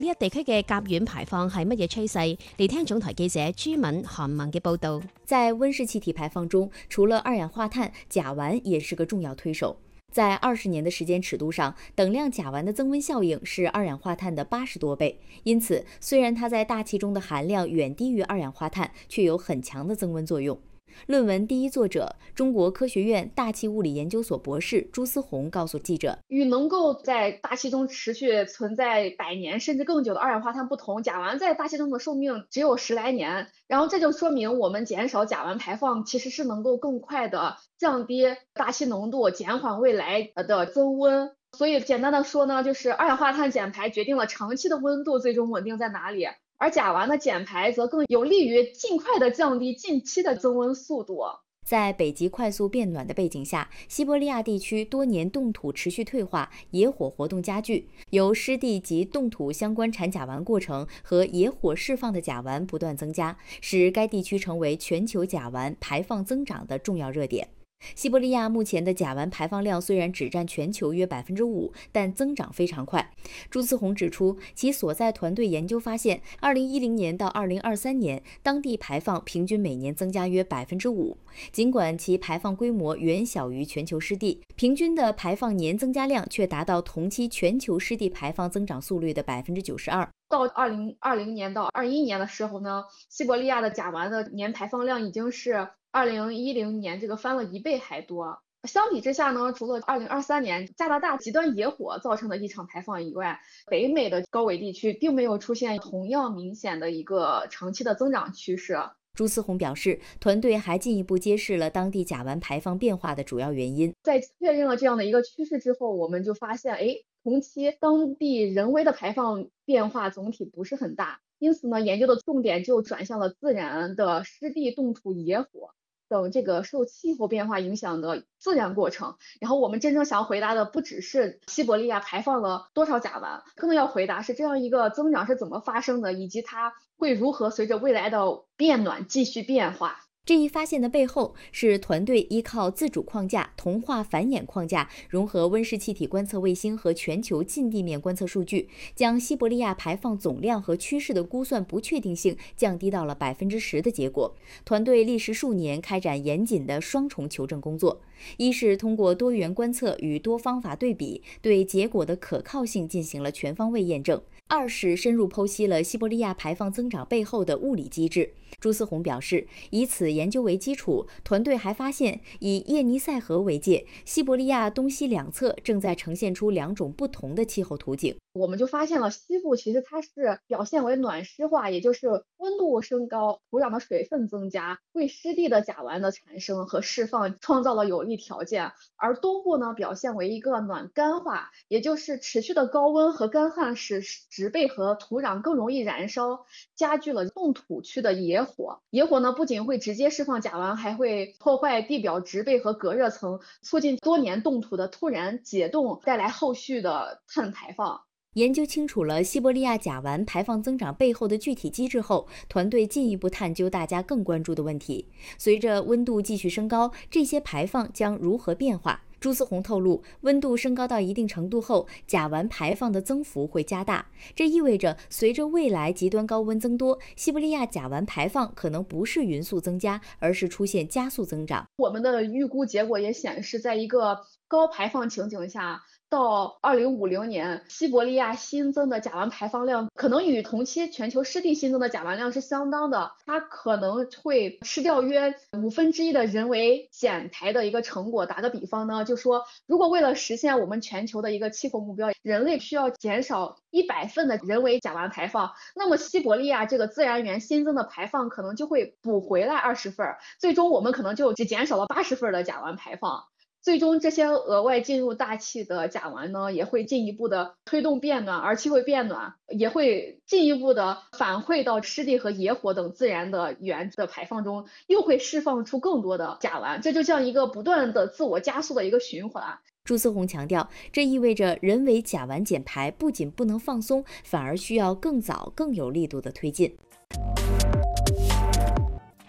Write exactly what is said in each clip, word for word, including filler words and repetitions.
呢一地區嘅甲烷排放係乜嘢趨勢？嚟聽總台記者朱敏、韓文嘅報導。 在温室氣體排放中，除了二氧化碳，甲烷也是個重要推手。在二十年的時間尺度上，等量甲烷的增溫效應是二氧化碳的八十多倍。因此，雖然它在大氣中的含量遠低於二氧化碳，卻有很強的增溫作用。論文第一作者，中國科學院大氣物理研究所博士朱思宏告訴記者， 與能夠在大氣中持續存在百年甚至更久的二氧化碳不同，甲烷在大氣中的壽命只有十來年，然後這就說明我們減少甲烷排放其實是能夠更快的降低大氣濃度，減緩未來的增溫。所以簡單的說呢，就是二氧化碳減排決定了長期的溫度最終穩定在哪裡，而甲烷的減排則更有利於盡快的降低近期的增溫速度。 在北極快速變暖的背景下，西伯利亞地區多年凍土持續退化，野火活動加劇，由濕地及凍土相關產甲烷過程和野火釋放的甲烷不斷增加，使該地區成為全球甲烷排放增長的重要熱點。西伯利亞目前的甲烷排放量雖然只佔全球約百分之五，但增長非常快。朱思宏指出，其所在團隊研究發現，二零一零年到二零二三年，當地排放平均每年增加約百分之五。儘管其排放規模遠小於全球濕地，平均的排放年增加量卻達到同期全球濕地排放增長速率的百分之九十二。 到二零二零年到二一年的時候呢，西伯利亞的甲烷的年排放量已經是二零一零年這個翻了一倍還多。相比之下呢，除了二零二三年加拿大極端野火造成的異常排放以外，北美的高緯地區並沒有出現同樣明顯的一個長期的增長趨勢。 朱思宏表示，團隊還進一步揭示了當地甲烷排放變化的主要原因。 在確認了這樣的一個趨勢之後，我們就發現，誒，同期當地人為的排放變化總體不是很大，因此呢，研究的重點就轉向了自然的濕地凍土野火等這個受氣候變化影響的自然過程。然後我們真正想回答的不只是西伯利亞排放了多少甲烷，更要回答是這樣一個增長是怎麼發生的，以及它會如何隨着未來的變暖繼續變化。 這一發現的背後是團隊依靠自主框架、同化繁衍框架，融合溫室氣體觀測衛星和全球近地面觀測數據，將西伯利亞排放總量和趨勢的估算不確定性降低到了百分之十的結果。團隊歷時數年開展嚴謹的雙重求證工作，一是通過多元觀測與多方法對比，對結果的可靠性進行了全方位驗證；二是深入剖析了西伯利亞排放增長背後的物理機制。朱思宏表示，以此研究為基礎，團隊還發現，以葉尼塞河為界，西伯利亞東西兩側正在呈現出兩種不同的氣候圖景。 我們就發現了西部其實它是表現為暖濕化，也就是溫度升高，土壤的水分增加，為濕地的甲烷的產生和釋放創造了有利條件。而東部呢，表現為一個暖乾化，也就是持續的高溫和乾旱使植被和土壤更容易燃燒，加劇了凍土區的野火。野火呢，不僅會直接釋放甲烷，還會破壞地表植被和隔熱層，促進多年凍土的突然解凍，帶來後續的碳排放。 研究清楚了西伯利亞甲烷排放增長背後的具體機制後，團隊進一步探究大家更關注的問題：隨着溫度繼續升高，這些排放將如何變化？朱思宏透露，溫度升高到一定程度後，甲烷排放的增幅會加大，這意味着隨着未來極端高溫增多，西伯利亞甲烷排放可能不是勻速增加，而是出現加速增長。 我們的預估結果也顯示，在一個高排放情景下，到二零五零年，西伯利亞新增的甲烷排放量可能與同期全球濕地新增的甲烷量是相當的，它可能會吃掉約五分之一的人為減排的一個成果。打個比方呢，就說如果為了實現我們全球的一個氣候目標，人類需要減少一百份的人為甲烷排放，那麼西伯利亞這個自然源新增的排放可能就會補回來二十份，最終我們可能就只減少了八十份的甲烷排放。最終這些額外進入大氣的甲烷呢，也會進一步的推動變暖，而氣候變暖也會進一步的反饋到濕地和野火等自然的源的排放中，又會釋放出更多的甲烷，這就像一個不斷的自我加速的一個循環。 朱思宏強調，這意味着人為甲烷減排不僅不能放鬆，反而需要更早更有力度的推進。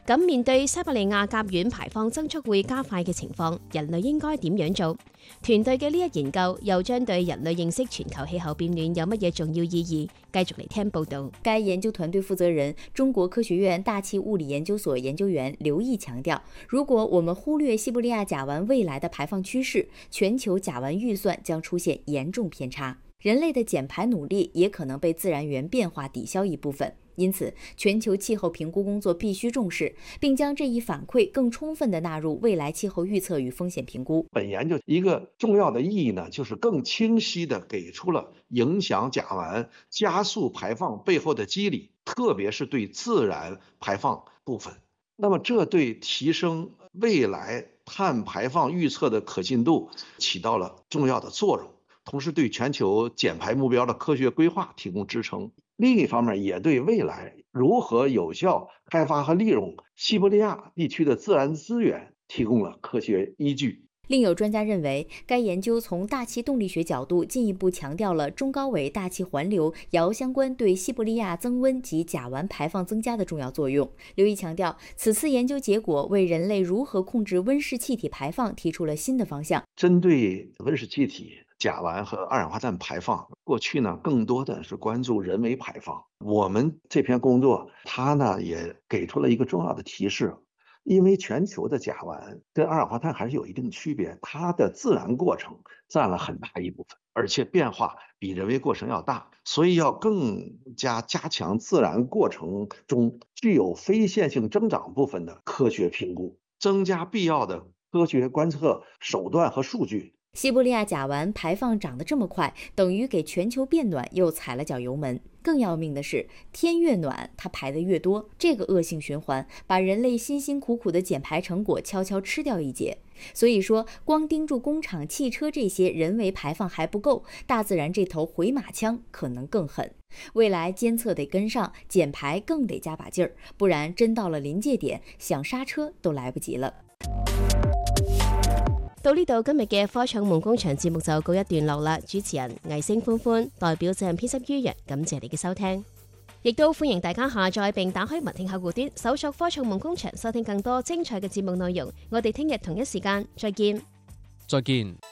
咁面對西伯利亞甲烷排放增速會加快嘅情況，人類應該點樣做？團隊嘅呢一研究又將對人類認識全球氣候變暖有乜嘢重要意義？繼續嚟聽報導。 該研究團隊負責人、中國科學院大氣物理研究所研究員劉毅強調，如果我們忽略西伯利亞甲烷未來的排放趨勢，全球甲烷預算將出現嚴重偏差，人類的減排努力也可能被自然源變化抵消一部分。因此，全球氣候評估工作必須重視，並將這一反饋更充分地納入未來氣候預測與風險評估。 本研究一個重要的意義呢，就是更清晰地給出了影響甲烷加速排放背後的機理，特別是對自然排放部分。那麼，這對提升未來碳排放預測的可信度起到了重要的作用，同時對全球減排目標的科學規劃提供支撐。另一方面，也對未來如何有效開發和利用西伯利亞地區的自然資源提供了科學依據。 另有專家認為，該研究從大氣動力學角度進一步強調了中高緯大氣環流遙相關對西伯利亞增溫及甲烷排放增加的重要作用。劉毅強調，此次研究結果為人類如何控制溫室氣體排放提出了新的方向。 針對溫室氣體、甲烷和二氧化碳排放，過去呢更多的是關注人為排放。我們這篇工作，它呢也給出了一個重要的提示。因為全球的甲烷跟二氧化碳還是有一定區別，它的自然過程佔了很大一部分，而且變化比人為過程要大，所以要更加加強自然過程中具有非線性增長部分的科學評估，增加必要的科學觀測手段和數據。 西伯利亞甲烷排放漲得這麼快，等於給全球變暖又踩了腳油門。更要命的是，天越暖，它排得越多，這個惡性循環把人類辛辛苦苦的減排成果悄悄吃掉一截。所以說，光盯住工廠、汽車這些人為排放還不夠，大自然這頭回馬槍可能更狠。未來監測得跟上，減排更得加把勁兒，不然真到了臨界點，想剎車都來不及了。 到呢度，今日嘅科創夢工場節目就告一段落啦。主持人魏星歡歡代表責任編輯于洋，感謝你嘅收聽，亦都歡迎大家下載並打開文聽客戶端，搜索科創夢工場，收聽更多精彩嘅節目內容。我哋聽日同一時間再見。 再見。